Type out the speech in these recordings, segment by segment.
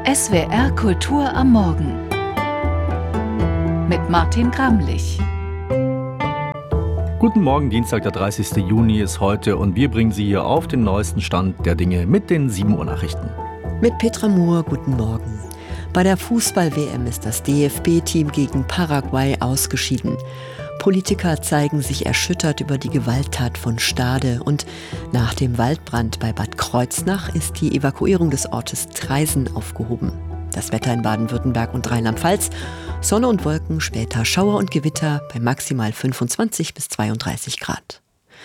SWR Kultur am Morgen mit Martin Gramlich. Guten Morgen, Dienstag, der 30. Juni ist heute und wir bringen Sie hier auf den neuesten Stand der Dinge mit den 7 Uhr Nachrichten. Mit Petra Mohr, guten Morgen. Bei der Fußball-WM ist das DFB-Team gegen Paraguay ausgeschieden. Politiker zeigen sich erschüttert über die Gewalttat von Stade und nach dem Waldbrand bei Bad Kreuznach ist die Evakuierung des Ortes Traisen aufgehoben. Das Wetter in Baden-Württemberg und Rheinland-Pfalz: Sonne und Wolken, später Schauer und Gewitter bei maximal 25 bis 32 Grad.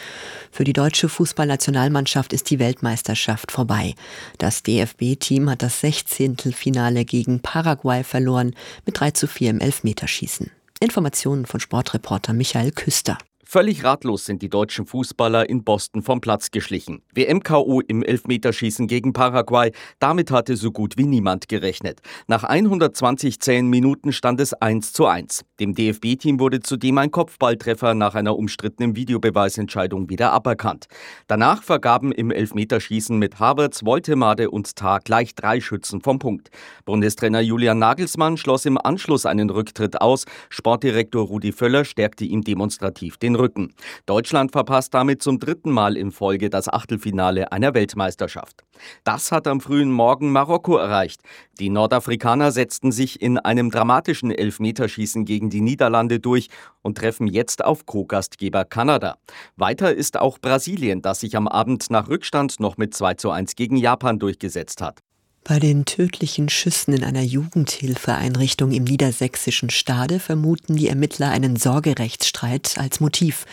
Für die deutsche Fußballnationalmannschaft ist die Weltmeisterschaft vorbei. Das DFB-Team hat das 16. Finale gegen Paraguay verloren mit 3:4 im Elfmeterschießen. Informationen von Sportreporter Michael Küster. Völlig ratlos sind die deutschen Fußballer in Boston vom Platz geschlichen. WM-KO im Elfmeterschießen gegen Paraguay, damit hatte so gut wie niemand gerechnet. Nach 120 zähen Minuten stand es 1:1. Dem DFB-Team wurde zudem ein Kopfballtreffer nach einer umstrittenen Videobeweisentscheidung wieder aberkannt. Danach vergaben im Elfmeterschießen mit Havertz, Woltemade und Tah gleich 3 Schützen vom Punkt. Bundestrainer Julian Nagelsmann schloss im Anschluss einen Rücktritt aus. Sportdirektor Rudi Völler stärkte ihm demonstrativ den Rücken. Deutschland verpasst damit zum 3. Mal in Folge das Achtelfinale einer Weltmeisterschaft. Das hat am frühen Morgen Marokko erreicht. Die Nordafrikaner setzten sich in einem dramatischen Elfmeterschießen gegen die Niederlande durch und treffen jetzt auf Co-Gastgeber Kanada. Weiter ist auch Brasilien, das sich am Abend nach Rückstand noch mit 2:1 gegen Japan durchgesetzt hat. Bei den tödlichen Schüssen in einer Jugendhilfeeinrichtung im niedersächsischen Stade vermuten die Ermittler einen Sorgerechtsstreit als Motiv.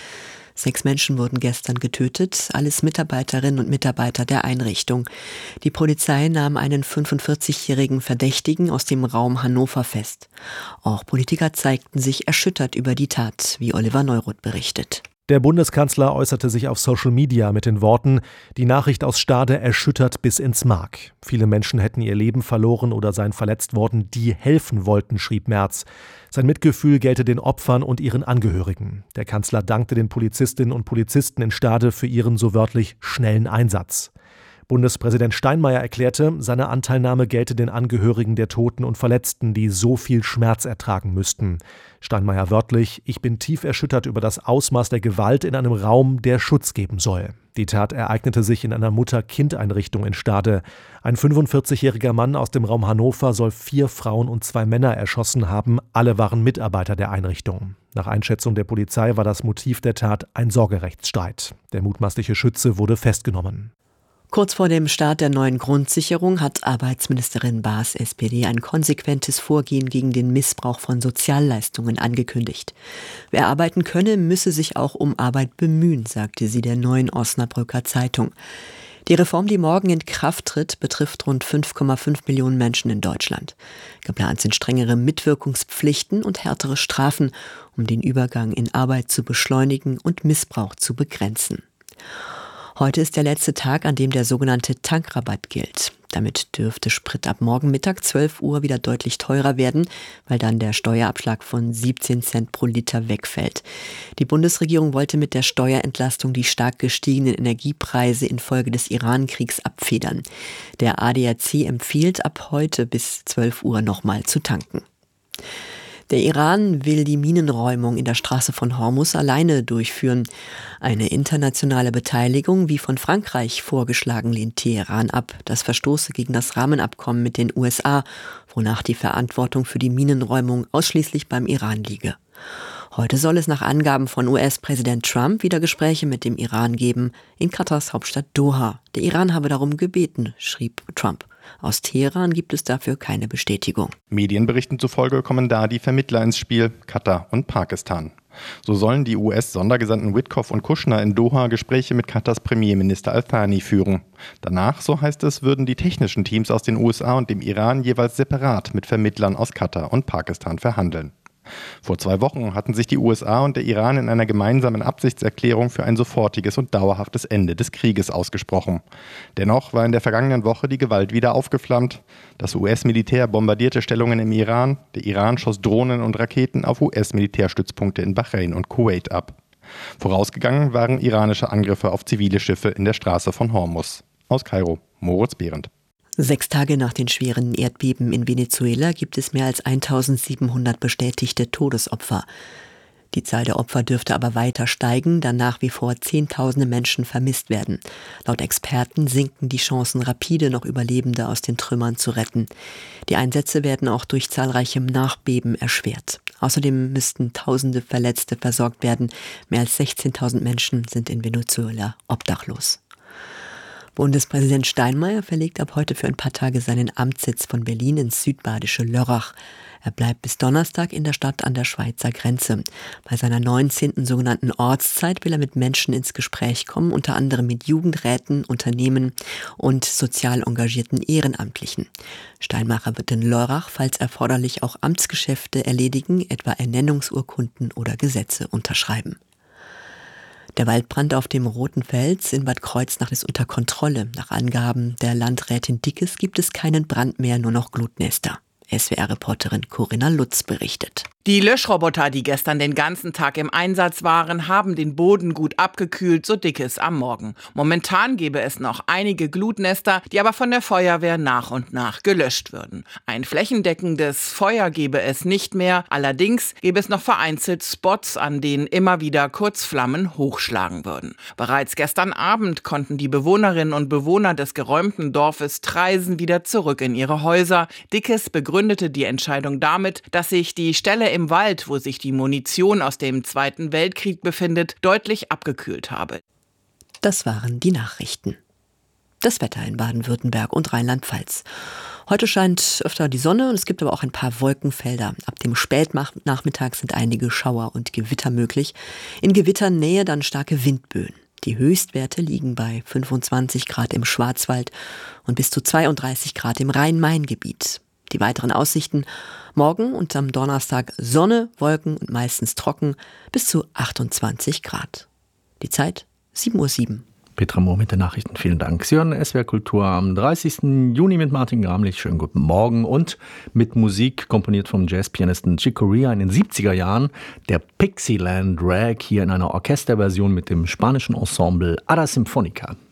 6 Menschen wurden gestern getötet, alles Mitarbeiterinnen und Mitarbeiter der Einrichtung. Die Polizei nahm einen 45-jährigen Verdächtigen aus dem Raum Hannover fest. Auch Politiker zeigten sich erschüttert über die Tat, wie Oliver Neuroth berichtet. Der Bundeskanzler äußerte sich auf Social Media mit den Worten: Die Nachricht aus Stade erschüttert bis ins Mark. Viele Menschen hätten ihr Leben verloren oder seien verletzt worden, die helfen wollten, schrieb Merz. Sein Mitgefühl gelte den Opfern und ihren Angehörigen. Der Kanzler dankte den Polizistinnen und Polizisten in Stade für ihren so wörtlich schnellen Einsatz. Bundespräsident Steinmeier erklärte, seine Anteilnahme gelte den Angehörigen der Toten und Verletzten, die so viel Schmerz ertragen müssten. Steinmeier wörtlich: Ich bin tief erschüttert über das Ausmaß der Gewalt in einem Raum, der Schutz geben soll. Die Tat ereignete sich in einer Mutter-Kind-Einrichtung in Stade. Ein 45-jähriger Mann aus dem Raum Hannover soll 4 Frauen und 2 Männer erschossen haben. Alle waren Mitarbeiter der Einrichtung. Nach Einschätzung der Polizei war das Motiv der Tat ein Sorgerechtsstreit. Der mutmaßliche Schütze wurde festgenommen. Kurz vor dem Start der neuen Grundsicherung hat Arbeitsministerin Baas SPD ein konsequentes Vorgehen gegen den Missbrauch von Sozialleistungen angekündigt. Wer arbeiten könne, müsse sich auch um Arbeit bemühen, sagte sie der Neuen Osnabrücker Zeitung. Die Reform, die morgen in Kraft tritt, betrifft rund 5,5 Millionen Menschen in Deutschland. Geplant sind strengere Mitwirkungspflichten und härtere Strafen, um den Übergang in Arbeit zu beschleunigen und Missbrauch zu begrenzen. Heute ist der letzte Tag, an dem der sogenannte Tankrabatt gilt. Damit dürfte Sprit ab morgen Mittag 12 Uhr wieder deutlich teurer werden, weil dann der Steuerabschlag von 17 Cent pro Liter wegfällt. Die Bundesregierung wollte mit der Steuerentlastung die stark gestiegenen Energiepreise infolge des Iran-Kriegs abfedern. Der ADAC empfiehlt, ab heute bis 12 Uhr nochmal zu tanken. Der Iran will die Minenräumung in der Straße von Hormuz alleine durchführen. Eine internationale Beteiligung, wie von Frankreich vorgeschlagen, lehnt Teheran ab. Das verstoße gegen das Rahmenabkommen mit den USA, wonach die Verantwortung für die Minenräumung ausschließlich beim Iran liege. Heute soll es nach Angaben von US-Präsident Trump wieder Gespräche mit dem Iran geben, in Katars Hauptstadt Doha. Der Iran habe darum gebeten, schrieb Trump. Aus Teheran gibt es dafür keine Bestätigung. Medienberichten zufolge kommen da die Vermittler ins Spiel, Katar und Pakistan. So sollen die US-Sondergesandten Witkoff und Kushner in Doha Gespräche mit Katars Premierminister Al-Thani führen. Danach, so heißt es, würden die technischen Teams aus den USA und dem Iran jeweils separat mit Vermittlern aus Katar und Pakistan verhandeln. Vor 2 Wochen hatten sich die USA und der Iran in einer gemeinsamen Absichtserklärung für ein sofortiges und dauerhaftes Ende des Krieges ausgesprochen. Dennoch war in der vergangenen Woche die Gewalt wieder aufgeflammt. Das US-Militär bombardierte Stellungen im Iran, der Iran schoss Drohnen und Raketen auf US-Militärstützpunkte in Bahrain und Kuwait ab. Vorausgegangen waren iranische Angriffe auf zivile Schiffe in der Straße von Hormuz. Aus Kairo, Moritz Behrendt. 6 Tage nach den schweren Erdbeben in Venezuela gibt es mehr als 1700 bestätigte Todesopfer. Die Zahl der Opfer dürfte aber weiter steigen, da nach wie vor Zehntausende Menschen vermisst werden. Laut Experten sinken die Chancen, rapide noch Überlebende aus den Trümmern zu retten. Die Einsätze werden auch durch zahlreiche Nachbeben erschwert. Außerdem müssten Tausende Verletzte versorgt werden. Mehr als 16.000 Menschen sind in Venezuela obdachlos. Bundespräsident Steinmeier verlegt ab heute für ein paar Tage seinen Amtssitz von Berlin ins südbadische Lörrach. Er bleibt bis Donnerstag in der Stadt an der Schweizer Grenze. Bei seiner 19. sogenannten Ortszeit will er mit Menschen ins Gespräch kommen, unter anderem mit Jugendräten, Unternehmen und sozial engagierten Ehrenamtlichen. Steinmeier wird in Lörrach, falls erforderlich, auch Amtsgeschäfte erledigen, etwa Ernennungsurkunden oder Gesetze unterschreiben. Der Waldbrand auf dem Roten Fels in Bad Kreuznach ist unter Kontrolle. Nach Angaben der Landrätin Dickes gibt es keinen Brand mehr, nur noch Glutnester. SWR-Reporterin Corinna Lutz berichtet. Die Löschroboter, die gestern den ganzen Tag im Einsatz waren, haben den Boden gut abgekühlt, so Dickes am Morgen. Momentan gäbe es noch einige Glutnester, die aber von der Feuerwehr nach und nach gelöscht würden. Ein flächendeckendes Feuer gäbe es nicht mehr. Allerdings gäbe es noch vereinzelt Spots, an denen immer wieder Kurzflammen hochschlagen würden. Bereits gestern Abend konnten die Bewohnerinnen und Bewohner des geräumten Dorfes Traisen wieder zurück in ihre Häuser. Dickes begründete die Entscheidung damit, dass sich die Stelle im Wald, wo sich die Munition aus dem Zweiten Weltkrieg befindet, deutlich abgekühlt habe. Das waren die Nachrichten. Das Wetter in Baden-Württemberg und Rheinland-Pfalz. Heute scheint öfter die Sonne und es gibt aber auch ein paar Wolkenfelder. Ab dem Spätnachmittag sind einige Schauer und Gewitter möglich. In Gewitternähe dann starke Windböen. Die Höchstwerte liegen bei 25 Grad im Schwarzwald und bis zu 32 Grad im Rhein-Main-Gebiet. Die weiteren Aussichten: morgen und am Donnerstag Sonne, Wolken und meistens trocken, bis zu 28 Grad. Die Zeit 7:07 Uhr. Petra Mohr mit den Nachrichten, vielen Dank. Sie hören SWR Kultur am 30. Juni mit Martin Gramlich. Schönen guten Morgen und mit Musik komponiert vom Jazzpianisten Chick Corea in den 70er Jahren. Der Pixieland Rag hier in einer Orchesterversion mit dem spanischen Ensemble Ada Sinfónica.